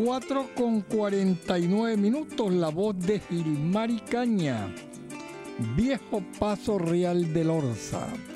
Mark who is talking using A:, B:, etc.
A: 4:49, la voz de Gilmari Caña, Viejo Paso Real de Lorza.